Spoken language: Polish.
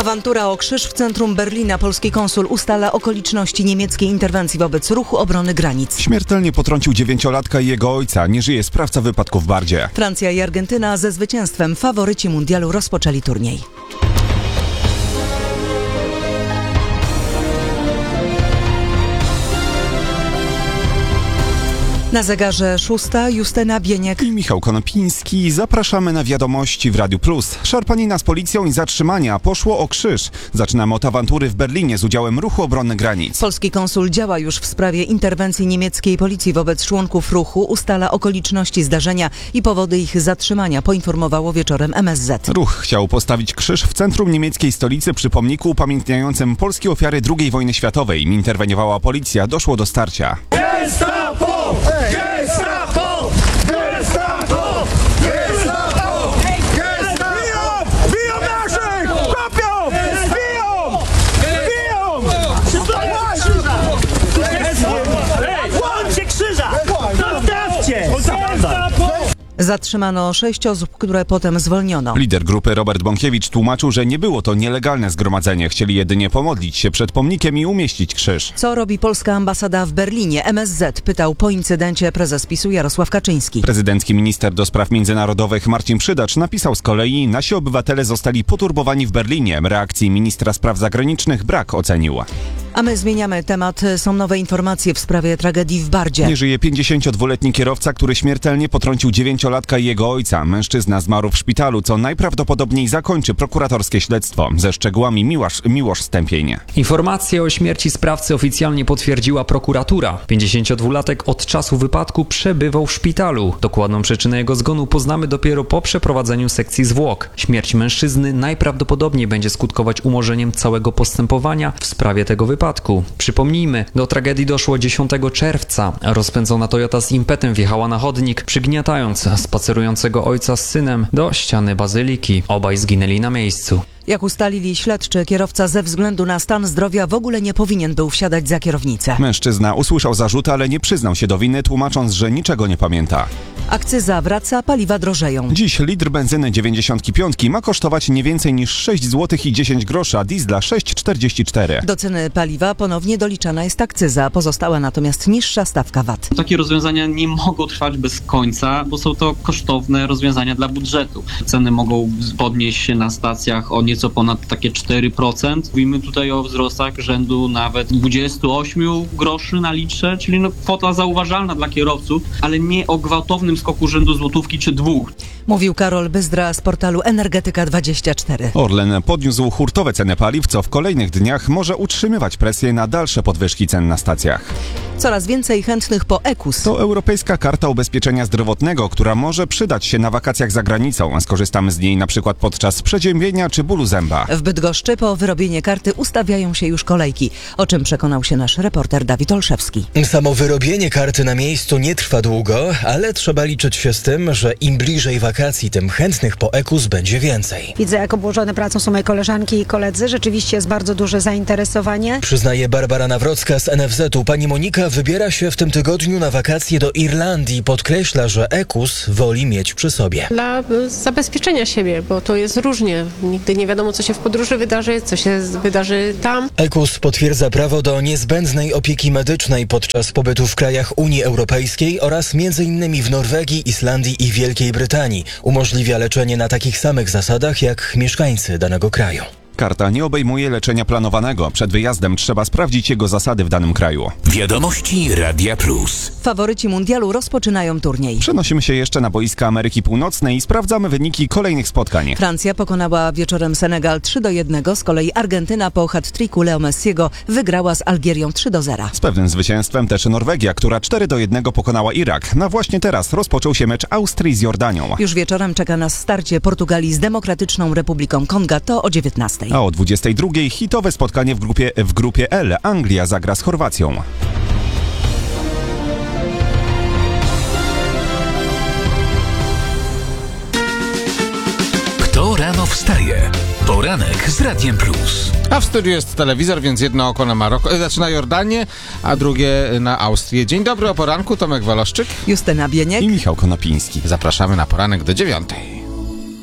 Awantura o krzyż w centrum Berlina. Polski konsul ustala okoliczności niemieckiej interwencji wobec ruchu obrony granic. Śmiertelnie potrącił 9-latka i jego ojca. Nie żyje sprawca wypadku w Bardzie. Francja i Argentyna ze zwycięstwem faworyci mundialu rozpoczęli turniej. Na zegarze 6, Justyna Bieniek i Michał Konopiński. Zapraszamy na wiadomości w Radiu Plus. Szarpanina z policją i zatrzymania. Poszło o krzyż. Zaczynamy od awantury w Berlinie z udziałem ruchu obrony granic. Polski konsul działa już w sprawie interwencji niemieckiej policji wobec członków ruchu. Ustala okoliczności zdarzenia i powody ich zatrzymania, poinformowało wieczorem MSZ. Ruch chciał postawić krzyż w centrum niemieckiej stolicy przy pomniku upamiętniającym polskie ofiary II wojny światowej. Interweniowała policja. Doszło do starcia. Gestapo! Gestapo! Gestapo! Gestapo! Biją naszych! Kopią! Biją! Łączcie krzyża! Zostawcie! Zatrzymano 6 osób, które potem zwolniono. Lider grupy Robert Bąkiewicz tłumaczył, że nie było to nielegalne zgromadzenie. Chcieli jedynie pomodlić się przed pomnikiem i umieścić krzyż. Co robi polska ambasada w Berlinie? MSZ pytał po incydencie prezes PiS-u Jarosław Kaczyński. Prezydencki minister do spraw międzynarodowych Marcin Przydacz napisał z kolei: nasi obywatele zostali poturbowani w Berlinie. Reakcji ministra spraw zagranicznych brak, ocenił. A my zmieniamy temat. Są nowe informacje w sprawie tragedii w Bardzie. Nie żyje 52-letni kierowca, który śmiertelnie potrącił 9-latka i jego ojca. Mężczyzna zmarł w szpitalu, co najprawdopodobniej zakończy prokuratorskie śledztwo. Ze szczegółami Miłosz Stępień. Informację o śmierci sprawcy oficjalnie potwierdziła prokuratura. 52-latek od czasu wypadku przebywał w szpitalu. Dokładną przyczynę jego zgonu poznamy dopiero po przeprowadzeniu sekcji zwłok. Śmierć mężczyzny najprawdopodobniej będzie skutkować umorzeniem całego postępowania w sprawie tego wypadku. Przypomnijmy, do tragedii doszło 10 czerwca. Rozpędzona Toyota z impetem wjechała na chodnik, przygniatając spacerującego ojca z synem do ściany bazyliki. Obaj zginęli na miejscu. Jak ustalili śledczy, kierowca ze względu na stan zdrowia w ogóle nie powinien był wsiadać za kierownicę. Mężczyzna usłyszał zarzuty, ale nie przyznał się do winy, tłumacząc, że niczego nie pamięta. Akcyza wraca, paliwa drożeją. Dziś litr benzyny 95 ma kosztować nie więcej niż 6 zł i 10 groszy, a diesla 6,44. Do ceny paliwa ponownie doliczana jest akcyza, pozostała natomiast niższa stawka VAT. Takie rozwiązania nie mogą trwać bez końca, bo są to kosztowne rozwiązania dla budżetu. Ceny mogą podnieść się na stacjach o nieco ponad takie 4%. Mówimy tutaj o wzrostach rzędu nawet 28 groszy na litrze, czyli kwota zauważalna dla kierowców, ale nie o gwałtownym skoku rzędu złotówki czy dwóch. Mówił Karol Byzdra z portalu Energetyka24. Orlen podniósł hurtowe ceny paliw, co w kolejnych dniach może utrzymywać presję na dalsze podwyżki cen na stacjach. Coraz więcej chętnych po EKUS. To Europejska Karta Ubezpieczenia Zdrowotnego, która może przydać się na wakacjach za granicą. Skorzystamy z niej na przykład podczas przeziębienia czy bólu zęba. W Bydgoszczy po wyrobienie karty ustawiają się już kolejki, o czym przekonał się nasz reporter Dawid Olszewski. Samo wyrobienie karty na miejscu nie trwa długo, ale trzeba liczyć się z tym, że im bliżej wakacji, tym chętnych po EKUS będzie więcej. Widzę, jak obłożone pracą są moje koleżanki i koledzy. Rzeczywiście jest bardzo duże zainteresowanie. Przyznaje Barbara Nawrocka z NFZ-u. Pani Monika wybiera się w tym tygodniu na wakacje do Irlandii. Podkreśla, że EKUS woli mieć przy sobie. Dla zabezpieczenia siebie, bo to jest różnie. Nigdy nie wiadomo, co się w podróży wydarzy, co się wydarzy tam. EKUS potwierdza prawo do niezbędnej opieki medycznej podczas pobytu w krajach Unii Europejskiej oraz m.in. w Norwegii, Islandii i Wielkiej Brytanii. Umożliwia leczenie na takich samych zasadach jak mieszkańcy danego kraju. Karta nie obejmuje leczenia planowanego. Przed wyjazdem trzeba sprawdzić jego zasady w danym kraju. Wiadomości Radia Plus. Faworyci mundialu rozpoczynają turniej. Przenosimy się jeszcze na boiska Ameryki Północnej i sprawdzamy wyniki kolejnych spotkań. Francja pokonała wieczorem Senegal 3-1, z kolei Argentyna po hat-tricku Leo Messiego wygrała z Algierią 3-0. Z pewnym zwycięstwem też Norwegia, która 4-1 pokonała Irak. No właśnie teraz rozpoczął się mecz Austrii z Jordanią. Już wieczorem czeka nas starcie Portugalii z Demokratyczną Republiką Konga, to o 19:00. A o 22:00 hitowe spotkanie w grupie L. Anglia zagra z Chorwacją. Kto rano wstaje? Poranek z Radiem Plus. A w studiu jest telewizor, więc jedno oko na na Jordanię, a drugie na Austrię. Dzień dobry, o poranku, Tomek Waloszczyk, Justyna Bieniek i Michał Konopiński. Zapraszamy na poranek do 9:00.